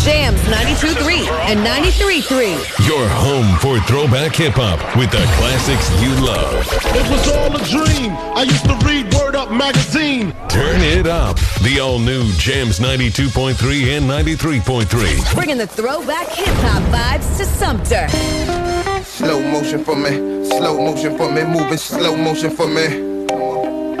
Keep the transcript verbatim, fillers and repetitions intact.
Jams ninety-two point three and ninety-three point three. Your home for throwback hip-hop with the classics you love. It was all a dream. I used to read Word Up magazine. Turn it up. The all-new Jams ninety-two point three and ninety-three point three. Bringing the throwback hip-hop vibes to Sumter. Slow motion for me, slow motion for me, moving slow motion for me.